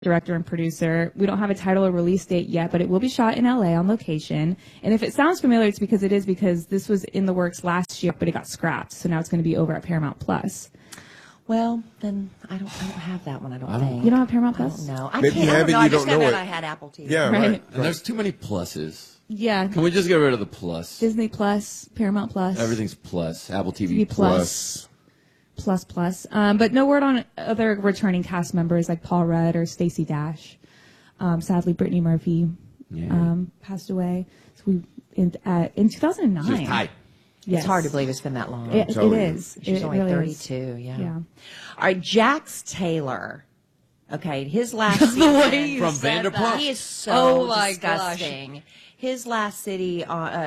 director and producer. We don't have a title or release date yet, but it will be shot in LA on location. And if it sounds familiar, it's because it is, because this was in the works last year, but it got scrapped. So now it's going to be over at Paramount Plus. Well, then I don't have that one. I don't think. You don't have Paramount Plus? No, Maybe you have it, I you just don't know found it. out I had Apple TV. Yeah, right. And there's too many pluses. Yeah. Can we just get rid of the plus? Disney Plus, Paramount Plus. Everything's plus. Apple TV, TV Plus. But no word on other returning cast members like Paul Rudd or Stacey Dash. Sadly, Brittany Murphy passed away. So we in 2009. Just tight. Yes. It's hard to believe it's been that long. It is. She's It only really 32. is. Yeah. All right, Jax Taylor. Okay, his last season From Vanderpump. He is so my disgusting. His last season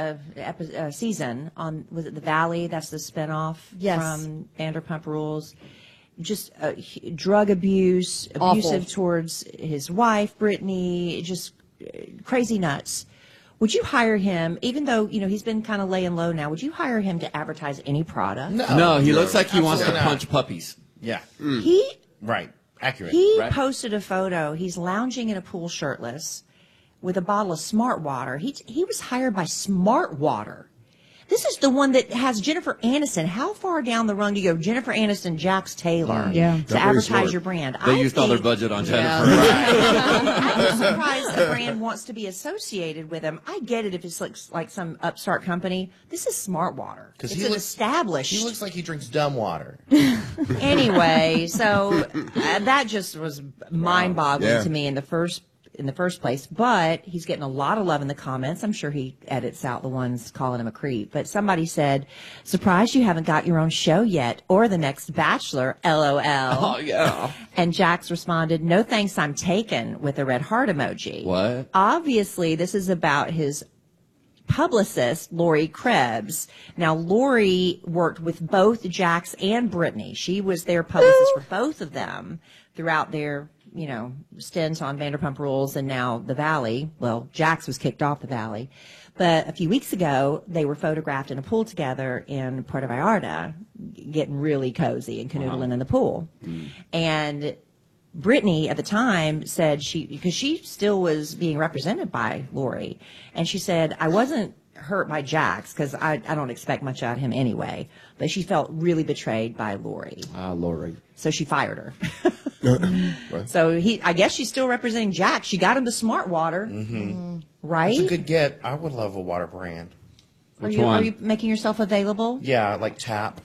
on, was it The Valley? That's the spinoff from Vanderpump Rules. Just drug abuse, abusive towards his wife, Brittany, just crazy nuts. Would you hire him, even though, he's been kind of laying low now, would you hire him to advertise any product? No, he looks like he wants to punch puppies. Yeah. Right. Accurate. He right? posted a photo. He's lounging in a pool shirtless with a bottle of Smart Water. He was hired by Smart Water. This is the one that has Jennifer Aniston. How far down the rung do you go? Jennifer Aniston, Jax Taylor, to advertise your brand. They used all their budget on Jennifer. I'm surprised the brand wants to be associated with him. I get it if it's like some upstart company. This is Smart Water. It's established. He looks like he drinks dumb water. Anyway, so that just was mind-boggling to me in the first place, but he's getting a lot of love in the comments. I'm sure he edits out the ones calling him a creep. But somebody said, surprised you haven't got your own show yet or the next Bachelor, LOL. Oh, yeah. And Jax responded, no thanks, I'm taken, with a red heart emoji. What? Obviously, this is about his publicist, Lori Krebs. Now, Lori worked with both Jax and Brittany. She was their publicist for both of them throughout their stints on Vanderpump Rules and now The Valley. Well, Jax was kicked off The Valley. But a few weeks ago, they were photographed in a pool together in Puerto Vallarta, getting really cozy and canoodling in the pool. And Brittany at the time said because she still was being represented by Lori, and she said, I wasn't hurt by Jax because I don't expect much out of him anyway, but she felt really betrayed by Lori. Lori. So she fired her. So I guess she's still representing Jax. She got him the Smart Water, right? That's a good get. I would love a water brand. Are you making yourself available? Yeah, like Tap.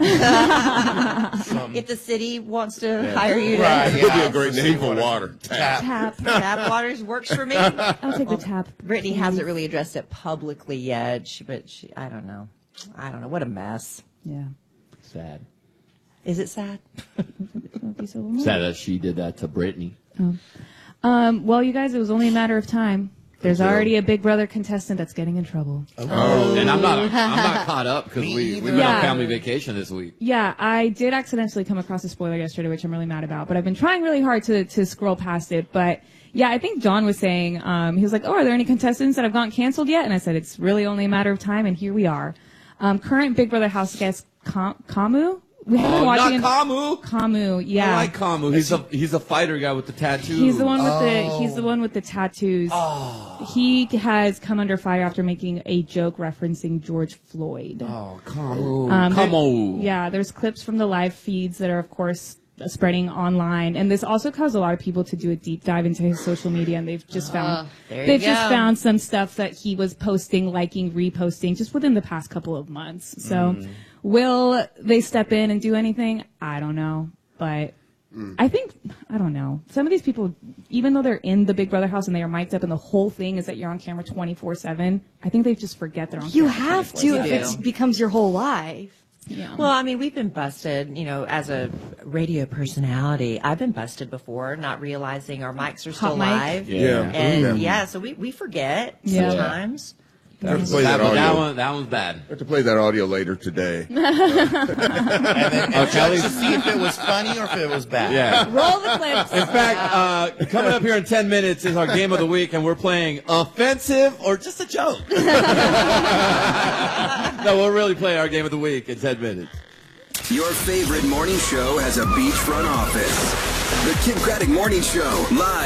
If the city wants to hire you, It could be a great name for water. Tap Waters works for me. I'll take the Tap. Brittany hasn't really addressed it publicly yet, but I don't know. What a mess. Yeah. Sad. Is it sad? Sad that she did that to Brittany. Well, you guys, it was only a matter of time. There's already a Big Brother contestant that's getting in trouble. And I'm not caught up because we went on family vacation this week. Yeah, I did accidentally come across a spoiler yesterday, which I'm really mad about. But I've been trying really hard to scroll past it. But yeah, I think John was saying, he was like, oh, are there any contestants that have gotten canceled yet? And I said, it's really only a matter of time, and here we are. Current Big Brother house guest Kamu. We have been watching Kamu. Kamu, yeah. I like Kamu. He's a fighter guy with the tattoo. He's the one with the tattoos. He has come under fire after making a joke referencing George Floyd. Oh, Kamu. Kamu. Yeah, there's clips from the live feeds that are, of course, spreading online, and this also caused a lot of people to do a deep dive into his social media, and they've just found some stuff that he was posting, liking, reposting just within the past couple of months. So will they step in and do anything? I don't know, but I don't know. Some of these people, even though they're in the Big Brother house and they are mic'd up and the whole thing is that you're on camera 24/7, I think they just forget they're on camera. You have to if it becomes your whole life. Yeah. Well, I mean, we've been busted, as a radio personality. I've been busted before, not realizing our mics are still live. Yeah. So we forget sometimes. Have to play that audio. That one's bad. Have to play that audio later today. And to see if it was funny or if it was bad. Yeah. Roll the clips. In fact, coming up here in 10 minutes is our game of the week, and we're playing offensive or just a joke. No, we'll really play our game of the week in 10 minutes. Your favorite morning show has a beachfront office. The Kim Craddock Morning Show, live